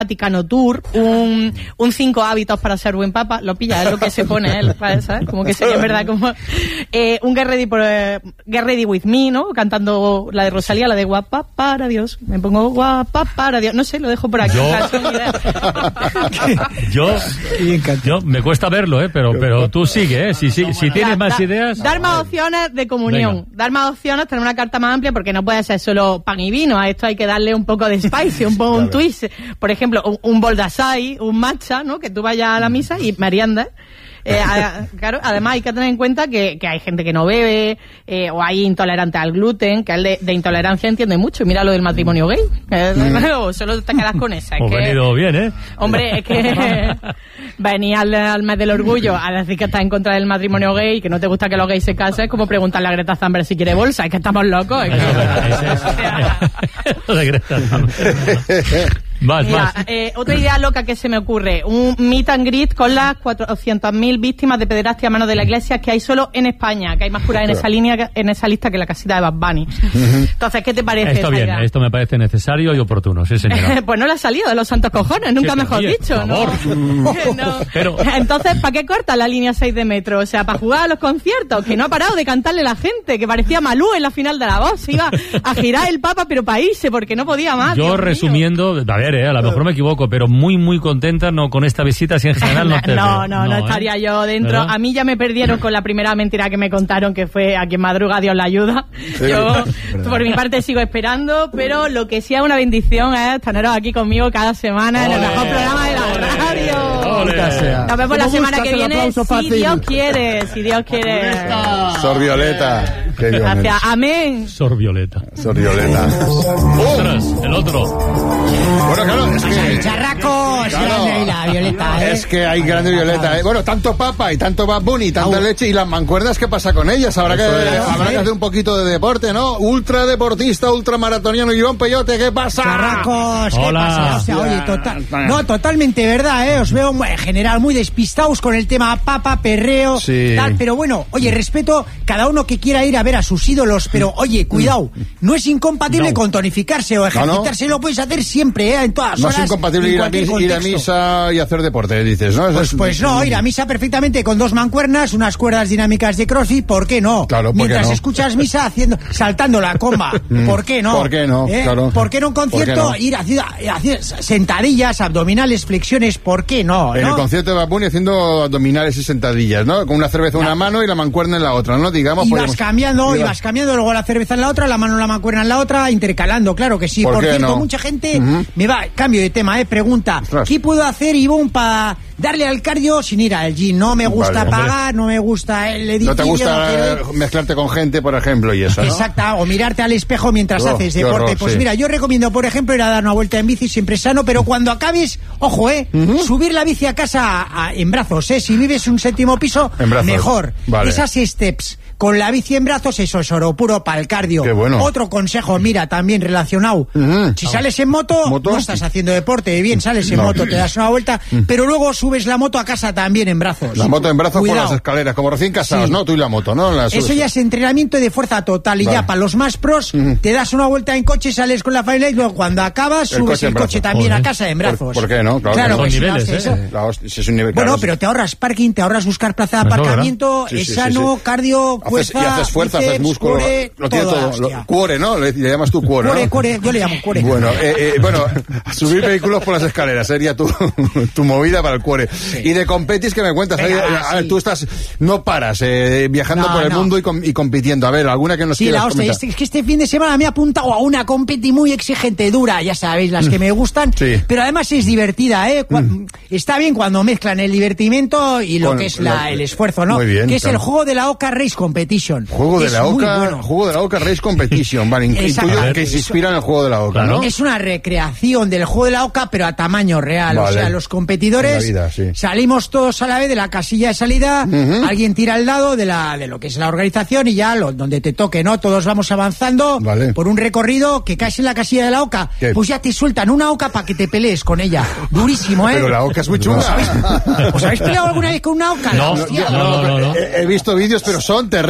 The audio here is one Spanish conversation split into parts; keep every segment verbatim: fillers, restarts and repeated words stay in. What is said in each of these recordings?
Vaticano Tour, un, un cinco hábitos para ser buen papa, lo pilla, es lo que se pone él, ¿sabes? Como que sería en verdad como eh, un Get Ready, por, eh, Get Ready With Me, ¿no? Cantando la de Rosalía, la de guapa para Dios, me pongo guapa para Dios, no sé, lo dejo por aquí. Yo, yo, yo me cuesta verlo, ¿eh? Pero, pero tú sigue, ¿eh? Si, si, si tienes más da, ideas... Dar más opciones de comunión, Venga. dar más opciones, tener una carta más amplia, porque no puede ser solo pan y vino, a esto hay que darle un poco de spicy, un poco claro. un twist, por ejemplo, un, un bol de açaí, un matcha, ¿no? Que tú vayas a la misa y meriendas. Eh, a, claro, además hay que tener en cuenta que, que hay gente que no bebe, eh, o hay intolerantes al gluten, que él de, de intolerancia entiende mucho. Mira lo del matrimonio gay. Eh, mm. Solo te quedas con esa. Es Has que, venido bien, ¿eh? Hombre, es que venir al, al mes del orgullo a decir que estás en contra del matrimonio gay y que no te gusta que los gays se casen, es como preguntarle a Greta Thunberg si quiere bolsa. Es que estamos locos. Es que... Lo de Greta Thunberg. Más, Mira, más. Eh, otra idea loca que se me ocurre, un meet and greet con las cuatrocientas mil víctimas de pederastia a manos de la iglesia que hay solo en España, que hay más curas en esa línea, en esa lista que la casita de Bad Bunny. Uh-huh. Entonces, ¿qué te parece? Esto bien, idea? Esto me parece necesario y oportuno, sí señora. Pues no le ha salido de los santos cojones, nunca sí, mejor bien, dicho, ¿no? no. Pero... Entonces, ¿para qué corta la línea seis de metro? O sea, para jugar a los conciertos, que no ha parado de cantarle la gente, que parecía Malú en la final de La Voz, se iba a girar el Papa pero para irse, porque no podía más. Yo Dios resumiendo, mío. a ver, eh, a lo mejor me equivoco, pero muy, muy contenta no con esta visita, si en general no te No, veo. no, no, no estaría ¿eh? yo dentro. ¿Verdad? A mí ya me perdieron con la primera mentira que me contaron, que fue a quien madruga Dios la ayuda. Sí, yo, por mi parte, sigo esperando, pero lo que sí es una bendición es teneros aquí conmigo cada semana en el mejor programa de la radio. Olé. Nos vemos la semana que viene, si Dios quiere, si Dios quiere. Sor Violeta. Gracias, amén. Sor Violeta. Sor Violeta. Ostras, el otro. Bueno, claro, es que... Charraco, es claro, grande la Violeta, ¿eh? Es que hay grande Violeta, ¿eh? Bueno, tanto papa y tanto Bad Bunny y tanta Au. leche, y las mancuernas, ¿qué pasa con ellas? Habrá que, es, habrá ¿sí? que hacer un poquito de deporte, ¿no? Ultra deportista, ultramaratoniano, Iván Peyote, ¿qué pasa? Charracos, ¿qué Hola. pasa? O sea, oye, total, no, totalmente verdad, ¿eh? Os veo en general muy despistados con el tema papa, perreo, sí. tal, pero bueno, oye, respeto cada uno que quiera ir a ver a sus ídolos, pero oye, cuidado, no es incompatible no. con tonificarse o ejercitarse, no, no. lo puedes hacer siempre, ¿eh? En todas no horas. No es incompatible ir a, misa, ir a misa y hacer deporte, dices, ¿no? Pues, pues no, ir a misa perfectamente con dos mancuernas, unas cuerdas dinámicas de CrossFit, ¿por qué no? Claro, ¿por Mientras qué no? escuchas misa haciendo, saltando la comba, ¿por qué no? ¿Por qué no? ¿Eh? Claro. ¿Por qué no un concierto no? ir a hacer sentadillas, abdominales, flexiones, ¿por qué no? En ¿no? el concierto de Bad Bunny haciendo abdominales y sentadillas, ¿no? Con una cerveza en una mano y la mancuerna en la otra, ¿no? Digamos. Y podemos... vas cambiando, y vas cambiando, luego la cerveza en la otra, la mano en la mancuerna en la otra, intercalando, claro que sí. Por, Por cierto, no? mucha gente uh-huh. me va, cambio de tema, eh, pregunta, Ostras. ¿qué puedo hacer, Ivonne, para darle al cardio sin ir al gym? No me gusta vale, pagar, no me gusta el edificio. No te gusta no mezclarte con gente, por ejemplo, y eso, ¿no? Exacto, o mirarte al espejo mientras oh, haces deporte. horror, pues sí. mira, yo recomiendo, por ejemplo, ir a dar una vuelta en bici, siempre sano, pero cuando acabes, ojo, eh, uh-huh. subir la bici a casa a, a, en brazos, eh, si vives un séptimo piso, mejor. Vale. Esas steps con la bici en brazos, eso es oro puro para el cardio. Qué bueno. Otro consejo, mira, también relacionado. Uh-huh. Si sales en moto, ¿Moto? no estás haciendo deporte, bien, sales en no. moto, te das una vuelta, uh-huh. pero luego subes la moto a casa también en brazos. La moto en brazos Cuidado. por las escaleras, como recién casados, sí. ¿no? Tú y la moto, ¿no? La Eso ya es entrenamiento de fuerza total y vale. ya para los más pros, uh-huh. te das una vuelta en coche, sales con la familia y luego cuando acabas, el subes coche el coche también Joder. a casa en brazos. ¿Por, ¿por qué no? Claro, claro son que niveles, sí, ¿eh? eso. La hostia, si es un nivel, bueno, claro, pero te ahorras parking, te ahorras buscar plaza de Eso, aparcamiento, sí, es sí, sano, sí, sí. cardio, haces, fuerza, y haces fuerza, bíceps, haces músculo, cuore, lo tiene todo. Lo, cuore, ¿no? Le, le llamas tú cuore, cuore, ¿no? cuore, yo le llamo cuore. Bueno, eh, eh, bueno, subir vehículos por las escaleras sería tu, tu movida para el cuore. Sí. Y de competis que me cuentas, Venga, ahí, va, a ver, sí. tú estás, no paras, eh, viajando no, por el no. mundo y, com, y compitiendo. A ver, alguna que nos sí, quieras la hostia, comentar. es que este fin de semana me he apuntado a una competi muy exigente, dura, ya sabéis, las que me gustan, sí. pero además es divertida, ¿eh? Cu- mm. Está bien cuando mezclan el divertimento y lo Con que es la, la, el esfuerzo, ¿no? Muy bien, que es claro. el juego de la Oca Race Competition. Juego de es la Oca, bueno. juego de la Oca Race Competition, vale, intuyo que se inspira en el juego de la Oca, ¿no? Es una recreación del juego de la Oca, pero a tamaño real. Vale. O sea, los competidores vida, sí. salimos todos a la vez de la casilla de salida, uh-huh. alguien tira el dado de la de lo que es la organización y ya lo, donde te toque, ¿no? Todos vamos avanzando vale. por un recorrido que caes en la casilla de la Oca. ¿Qué? Pues ya te sueltan una Oca para que te pelees con ella. Durísimo, ¿eh? Pero la Oca es muy chunga. ¿Os habéis, ¿os habéis peleado alguna vez con una Oca? No, Hostia, no, no, no, no. He, he visto vídeos, pero son terribles.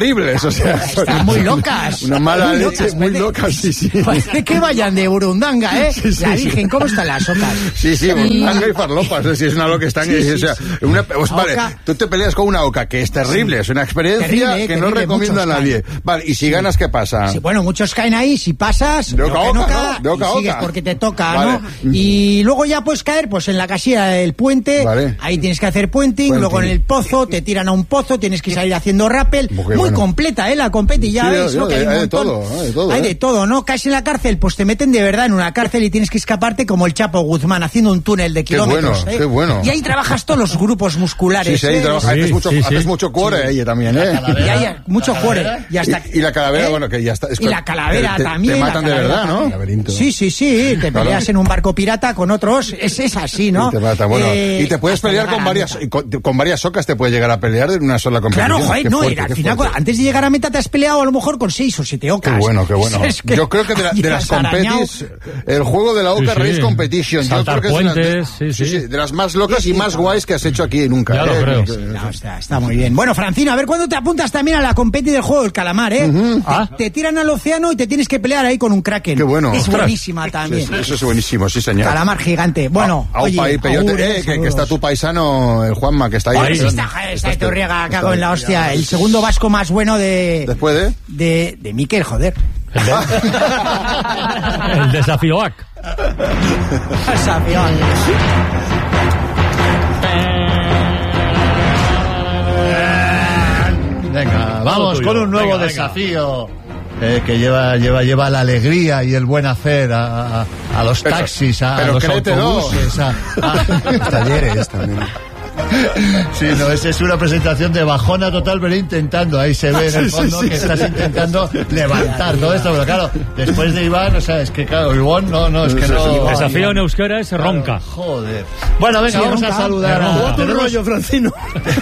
terribles, o sea... Están muy locas. Una mala muy leche, locas, muy parece, locas, sí, sí. Parece que vayan de Burundanga, ¿eh? Sí, sí, la sí. Virgen, ¿cómo están las ocas? Sí, sí, Burundanga y farlopas, si es una loca que están... Sí, sí, o sea, sí. una, pues, vale, Oca. tú te peleas con una oca que es terrible, sí. Es una experiencia Terrible, eh, que no terrible, recomiendo a muchos nadie. caen. Vale, y si ganas, ¿qué pasa? Sí, bueno, muchos caen ahí, si pasas, De oca a lo que no oca, cae, ¿no? De oca a y sigues oca. porque te toca, Vale. ¿no? Y luego ya puedes caer pues en la casilla del puente, Vale. ahí tienes que hacer puenting, Puenting. luego en el pozo, te tiran a un pozo, tienes que salir haciendo rappel, Qué muy bueno. completa, ¿eh? La competi, ya Sí, veis, yo- ¿no? Que yo- hay un hay de montón. todo, hay de todo, Hay ¿eh? de todo, ¿no? Caes en la cárcel, pues te meten de verdad en una cárcel y tienes que escaparte como el Chapo Guzmán, haciendo un túnel de Qué kilómetros, bueno, ¿eh? qué bueno. Y ahí trabajas todos los grupos musculares, Sí, sí, ahí ¿eh? trabaja, Sí, haces mucho, sí, sí. haces mucho cuore ella también, ¿eh? Y hay mucho cuore. Y, hasta, Y, y la calavera, ¿eh? bueno, que ya está. es Y que la calavera te, también. Te la matan de calavera verdad, ¿no? también. Laberinto. Sí, sí, sí. Te Claro. peleas en un barco pirata con otros. Es, es así, ¿no? Y te matan, bueno, Eh, y te puedes hasta pelear llegar con a varias, meta. y con, con varias socas te puedes llegar a pelear en una sola competición. Claro, joder, Qué no, fuerte, y al qué final, fuerte. antes de llegar a meta te has peleado a lo mejor con seis o siete ocas. Qué bueno, qué bueno. Es que Yo creo que de, la- de las llegas arañado. competis, el juego de la Oca Sí, sí. Race Competition, yo Saltar creo que es una- puentes, sí, sí. de las más locas y más guays que has hecho aquí nunca. Ya lo ¿eh? creo. No, está, está muy bien. Bueno, Francino, a ver cuándo te apuntas también a la competi del juego del calamar, ¿eh? Te, Ah. te tiran al océano y te tienes que pelear ahí con un kraken. Qué bueno. Es Ostras. buenísima Sí, también. sí, eso es buenísimo, sí señor. Calamar gigante. Bueno, A- a un oye, país, peyote, augures, eh, que, que saludos. está tu paisano, el Juanma, que está ahí. Ahí. Sí, está, está, está Torriega, cago en la hostia. El segundo vasco más bueno de... Después de... De, de Miquel, joder. El, de- el desafío A C. Sapión. Venga, vamos tuyo. con un nuevo Venga, venga. desafío eh, que lleva, lleva, lleva la alegría y el buen hacer a, a, a los Pero- taxis, a, pero los créetelo. autobuses, a, a- Talleres también. Sí, no, es, es una presentación de bajona total, pero intentando, ahí se ve en el fondo que estás intentando levantar todo esto, pero claro, después de Iván, o sea, es que claro, Iván, no, no, es que no... Desafío en euskera es ronca. Joder. Bueno, venga, Sí, vamos ronca. a saludar a... Ronca. Tenemos, Francino.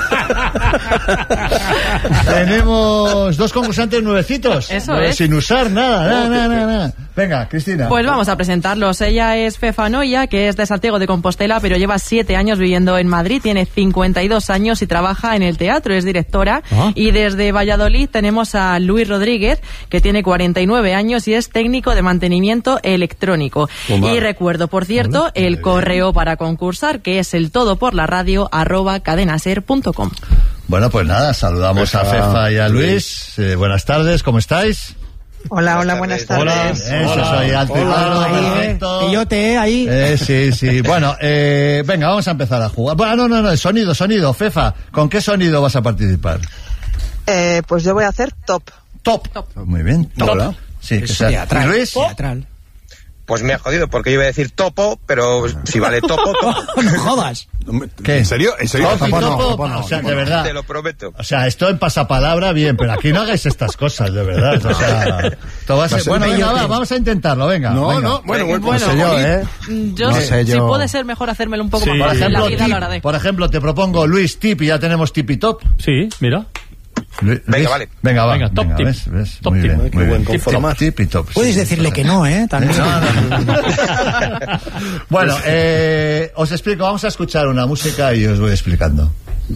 tenemos dos concursantes nuevecitos. Eso eh, es. Sin usar nada, nada, nada, nada, nada. Venga, Cristina. Pues vamos a presentarlos. Ella es Fefa Noya, que es de Santiago de Compostela, pero lleva siete años viviendo en Madrid, tiene cincuenta y dos años y trabaja en el teatro, es directora. Ah. Y desde Valladolid tenemos a Luis Rodríguez, que tiene cuarenta y nueve años y es técnico de mantenimiento electrónico. Toma. Y recuerdo, por cierto, el correo para concursar, que es el todo por la radio arroba cadenaser punto com. Bueno, pues nada, saludamos a Fefa, Fefa y a Luis. Eh, buenas tardes, ¿cómo estáis? Hola, hola, buenas tardes. Eso, soy alto y claro, Ahí, eh. perfecto. Pillote, eh, ahí. Eh, sí, sí. Bueno, eh, venga, vamos a empezar a jugar. Bueno, no, no, no, sonido, sonido. Fefa, ¿con qué sonido vas a participar? Eh, pues yo voy a hacer top. Top. Muy bien, top. Hola. Sí, que Es sea. teatral, ¿Y Luis? teatral. Pues me ha jodido, porque yo iba a decir topo, pero si vale topo, topo. No jodas. ¿Qué? ¿En serio? ¿En serio? Top y Topo no, topo, topo no, o sea, topo de no. verdad. Te lo prometo. O sea, esto en pasapalabra, bien, pero aquí no hagáis estas cosas, de verdad. O sea, esto va a ser... Bueno, venga, va, vamos a intentarlo, venga. No, venga. no, bueno, bueno, Bueno, No sé yo, ¿eh? Yo, No sé si yo. puede ser mejor hacérmelo un poco Sí. más Por fácil, ejemplo, la vida tip, lo haré. por ejemplo, te propongo Luis Tip y ya tenemos Tip y Top. Sí, mira. Lu- Venga, Luis, vale. Venga, va. Venga, top tip. ¿ves? ¿ves? Top muy tip. bien, Qué muy buen bien. Tip, conformar. tip, tip y top. Puedes Sí, decirle sí, que no, ¿eh? También. No, no. Bueno, eh, os explico, vamos a escuchar una música y os voy explicando.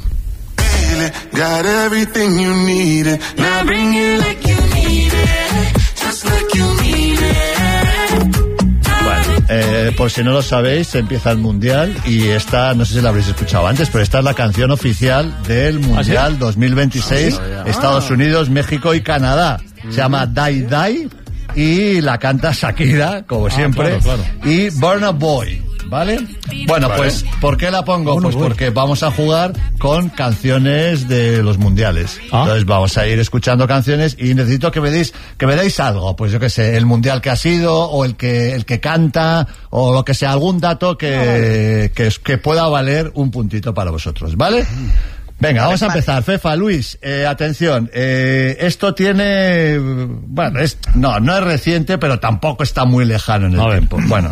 Got everything you needed. Now bring it like you need it. Just like you need it. Bueno, eh, por si no lo sabéis, empieza el Mundial y esta, no sé si la habréis escuchado antes, pero esta es la canción oficial del Mundial dos mil veintiséis, Estados Unidos, México y Canadá. Se llama Die Die y la canta Shakira, como siempre, claro, claro. y Burna Boy. ¿Vale? Bueno, pues, ¿por qué la pongo? Pues porque vamos a jugar con canciones de los mundiales. Ah. Entonces vamos a ir escuchando canciones y necesito que me deis, que me deis algo. Pues yo qué sé, el mundial que ha sido, o el que, el que canta, o lo que sea, algún dato que, que, que pueda valer un puntito para vosotros, ¿vale? Venga, vamos a empezar. Fefa, Luis, eh, atención. Eh, esto tiene... Bueno, es, no, no es reciente, pero tampoco está muy lejano en el A ver. tiempo. Bueno.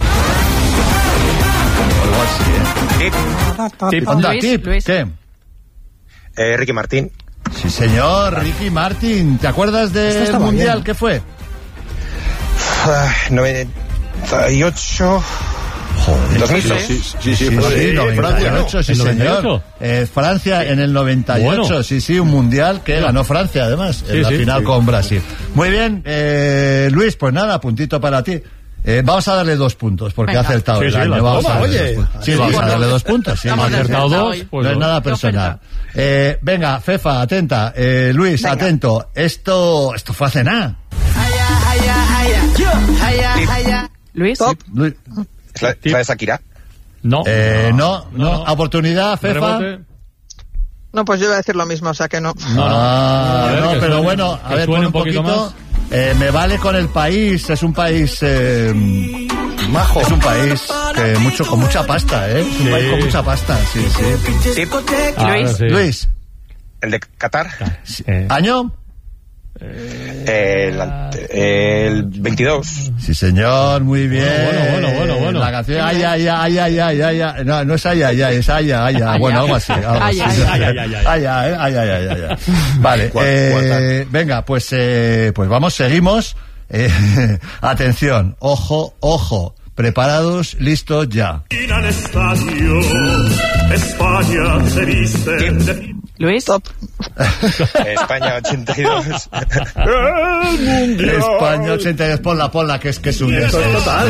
Igual sí, ¿eh? Tip. Anda, Luis, tip. Luis. ¿Qué? Eh, Ricky Martín. Sí, señor, Ricky Martin. ¿Te acuerdas Esta del estaba mundial bien. que fue? Ah, noventa y ocho. Joder. dos mil Sí, seis. sí, sí, sí, Sí, Francia, sí, no, noventa y ocho, Francia, sí, ¿El noventa y ocho? señor. Eh, Francia en el noventa y ocho, Bueno. sí, sí, un mundial que ganó Francia, además, en Sí, la sí, final sí. con Brasil. Muy bien, eh, Luis, pues nada, puntito para ti. Eh, vamos a darle dos puntos, porque Venga. ha acertado Sí, el sí, año. las Vamos dos. a darle Oye. dos puntos. Sí, Sí, vamos a bueno. darle dos puntos. Sí, Hemos no, acertado dos, hoy. pues no es dos. nada Qué personal. oferta. Eh, venga, Fefa, atenta. Eh, Luis, Venga. atento. Esto, esto fue hace nada. Luis. Top. Luis, ¿Es la, es la de Shakira? No. eh, no, no, no. Oportunidad, Fefa. Rebote. No, pues yo iba a decir lo mismo, o sea que no. No, no. Ah, A ver, no, que pero suene- bueno, a que ver, suene pon un un poquito poquito. Eh, me vale con el país, es un país eh, majo, es un país que mucho con mucha pasta, ¿eh? Es un Sí. país con mucha pasta, sí, sí. Sí. Ah, Luis. sí. Luis, ¿El de Qatar? Eh, ¿año? El, ante- el veintidós. Sí, señor, muy bien. bueno, bueno, bueno, bueno. La canción, ay, ay, ay, ay, ay, ay, ay, no, no es ay, ay, ay, es ay, ay, ay, bueno, algo así. Algo Ay, así. ay, ay, ay, ay. Ay, ay, ay, ay, ay, ay, ay. Vale, Cuarta. eh, venga, pues, eh, pues vamos, seguimos. Eh, atención, ojo, ojo, preparados, listos, ya. Al estadio, España se viste de Luis. Top. España ochenta y dos. el mundial. España ochenta y dos, ponla, ponla, que es que es un Total.